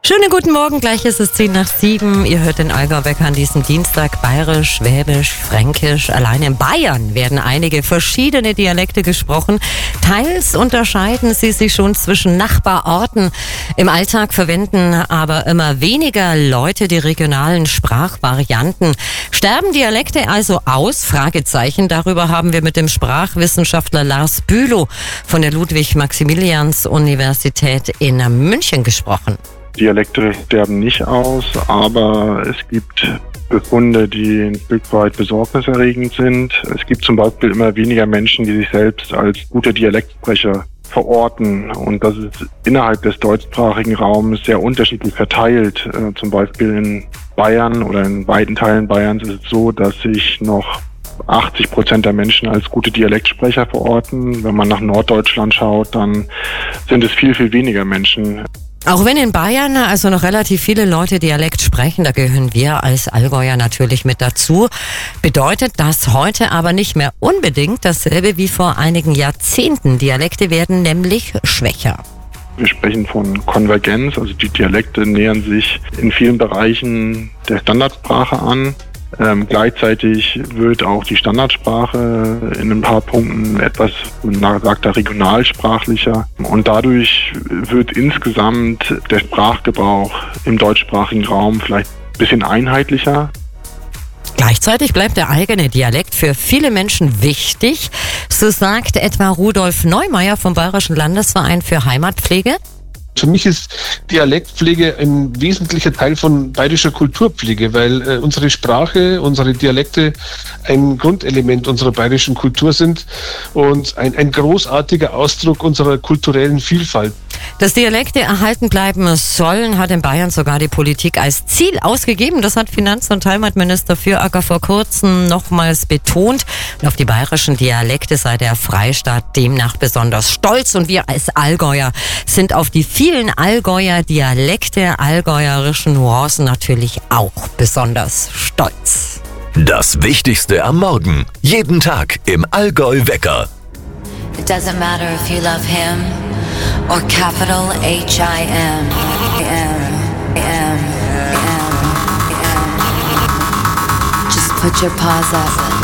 Schönen guten Morgen, gleich ist es 6:10. Ihr hört den Allgäu-Wecker an diesem Dienstag. Bayerisch, Schwäbisch, Fränkisch. Allein in Bayern werden einige verschiedene Dialekte gesprochen. Teils unterscheiden sie sich schon zwischen Nachbarorten. Im Alltag verwenden aber immer weniger Leute die regionalen Sprachvarianten. Sterben Dialekte also aus? Fragezeichen. Darüber haben wir mit dem Sprachwissenschaftler Lars Bülow von der Ludwig-Maximilians-Universität in München gesprochen. Dialekte sterben nicht aus, aber es gibt Befunde, die ein Stück weit besorgniserregend sind. Es gibt zum Beispiel immer weniger Menschen, die sich selbst als gute Dialektsprecher verorten. Und das ist innerhalb des deutschsprachigen Raums sehr unterschiedlich verteilt. Zum Beispiel in Bayern oder in weiten Teilen Bayerns ist es so, dass sich noch 80% der Menschen als gute Dialektsprecher verorten. Wenn man nach Norddeutschland schaut, dann sind es viel, viel weniger Menschen. Auch wenn in Bayern also noch relativ viele Leute Dialekt sprechen, da gehören wir als Allgäuer natürlich mit dazu, bedeutet das heute aber nicht mehr unbedingt dasselbe wie vor einigen Jahrzehnten. Dialekte werden nämlich schwächer. Wir sprechen von Konvergenz, also die Dialekte nähern sich in vielen Bereichen der Standardsprache an. Gleichzeitig wird auch die Standardsprache in ein paar Punkten etwas, man sagt da, regionalsprachlicher. Und dadurch wird insgesamt der Sprachgebrauch im deutschsprachigen Raum vielleicht ein bisschen einheitlicher. Gleichzeitig bleibt der eigene Dialekt für viele Menschen wichtig. So sagt etwa Rudolf Neumeier vom Bayerischen Landesverein für Heimatpflege. Für mich ist Dialektpflege ein wesentlicher Teil von bayerischer Kulturpflege, weil unsere Sprache, unsere Dialekte ein Grundelement unserer bayerischen Kultur sind und ein großartiger Ausdruck unserer kulturellen Vielfalt. Dass Dialekte erhalten bleiben sollen, hat in Bayern sogar die Politik als Ziel ausgegeben. Das hat Finanz- und Heimatminister Vieröcker vor kurzem nochmals betont. Und auf die bayerischen Dialekte sei der Freistaat demnach besonders stolz. Und wir als Allgäuer sind auf die vielen Allgäuer Dialekte, allgäuerischen Nuancen natürlich auch besonders stolz. Das Wichtigste am Morgen. Jeden Tag im Allgäu-Wecker. It doesn't matter if you love him or capital H-I-M. Just put your paws up.